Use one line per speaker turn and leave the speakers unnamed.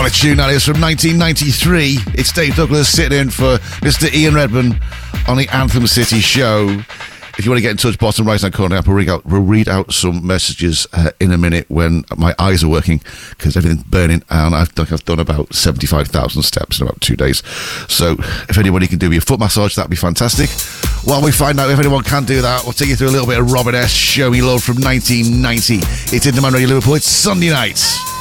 right tune that is from 1993. It's Dave Douglas sitting in for Mr. Ian Redman on the Anthem City show. If you want to get in touch, bottom right-hand corner, we'll read out some messages in a minute when my eyes are working because everything's burning, and I've done about 75,000 steps in about 2 days. So if anybody can do me a foot massage, that'd be fantastic. While we find out if anyone can do that, we'll take you through a little bit of Robin S. Show Me Love from 1990. It's in the Man Radio Liverpool. It's Sunday night.